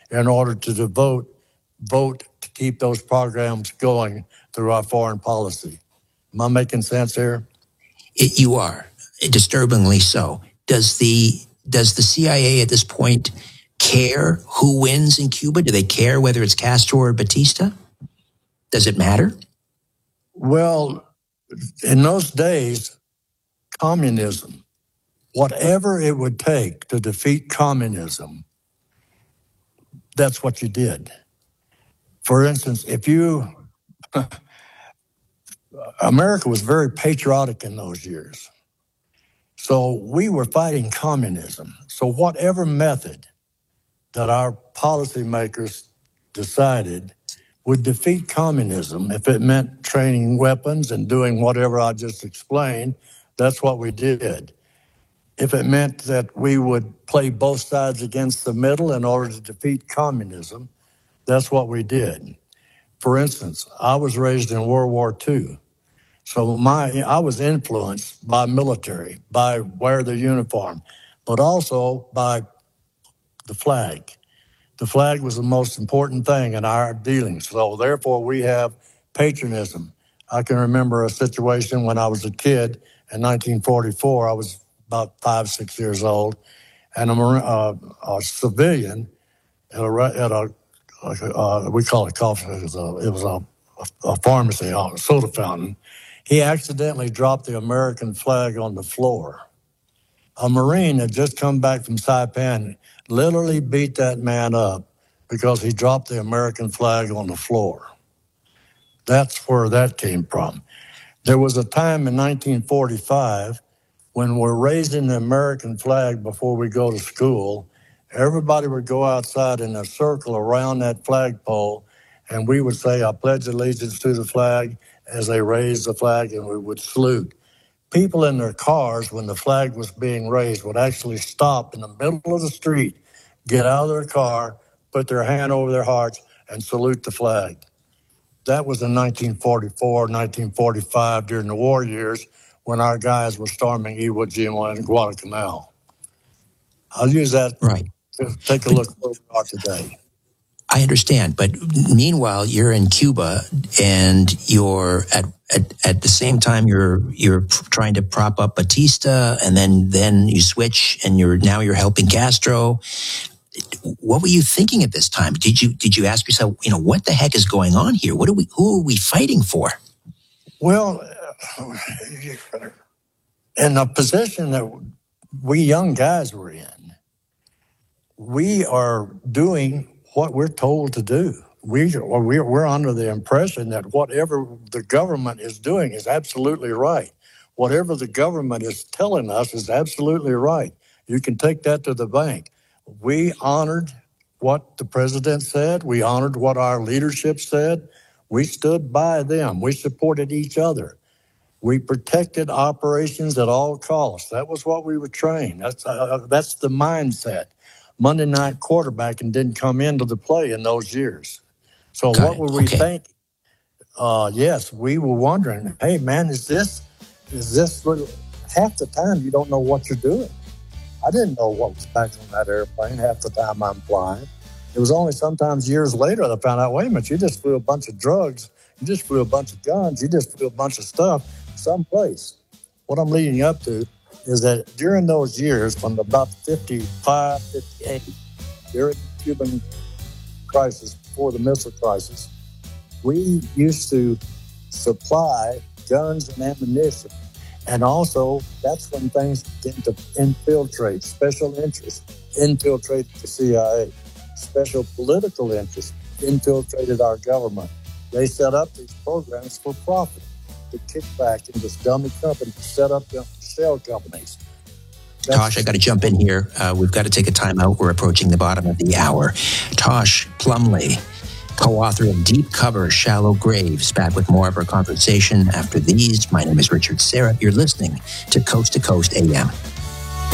in order to vote to keep those programs going through our foreign policy. Am I making sense here? You are, disturbingly so. Does the CIA at this point care who wins in Cuba? Do they care whether it's Castro or Batista? Does it matter? Well, in those days, communism, whatever it would take to defeat communism, that's what you did. For instance, America was very patriotic in those years. So we were fighting communism. So whatever method that our policymakers decided would defeat communism, if it meant training weapons and doing whatever I just explained, that's what we did. If it meant that we would play both sides against the middle in order to defeat communism, that's what we did. For instance, I was raised in World War II. So I was influenced by military, by wear the uniform, but also by the flag. The flag was the most important thing in our dealings. So therefore, we have patriotism. I can remember a situation when I was a kid in 1944. I was about 5, 6 years old, and a civilian at a we call it coffee. It was a pharmacy, a soda fountain. He accidentally dropped the American flag on the floor. A Marine had just come back from Saipan, literally beat that man up because he dropped the American flag on the floor. That's where that came from. There was a time in 1945 when we're raising the American flag before we go to school. Everybody would go outside in a circle around that flagpole, and we would say, I pledge allegiance to the flag, as they raised the flag, and we would salute. People in their cars, when the flag was being raised, would actually stop in the middle of the street, get out of their car, put their hand over their hearts, and salute the flag. That was in 1944, 1945, during the war years, when our guys were storming Iwo Jima and Guadalcanal. I'll use that to take a look at where we are today. I understand, but meanwhile, you're in Cuba, and you're at the same time you're trying to prop up Batista, and then you switch, and you're helping Castro. What were you thinking at this time? Did you ask yourself, what the heck is going on here? Who are we fighting for? Well, in the position that we young guys were in, we are doing what we're told to do. We're under the impression that whatever the government is doing is absolutely right. Whatever the government is telling us is absolutely right. You can take that to the bank. We honored what the president said. We honored what our leadership said. We stood by them. We supported each other. We protected operations at all costs. That was what we were trained. That's the mindset. Monday night quarterbacking didn't come into the play in those years. So what were we thinking? Yes, we were wondering, hey, man, is this half the time you don't know what you're doing. I didn't know what was back on that airplane half the time I'm flying. It was only sometimes years later that I found out, wait a minute, you just flew a bunch of drugs, you just flew a bunch of guns, you just flew a bunch of stuff someplace. What I'm leading up to is that during those years, from about 55, 58, during the Cuban crisis, before the missile crisis, we used to supply guns and ammunition. And also, that's when things began to infiltrate. Special interests infiltrated the CIA. Special political interests infiltrated our government. They set up these programs for profit, to kick back into this dummy company, to set up shell companies. Tosh, I got to jump in here. We've got to take a time out. We're approaching the bottom of the hour. Tosh Plumley, co-author of Deep Cover, Shallow Graves. Back with more of our conversation after these. My name is Richard Serra. You're listening to Coast AM.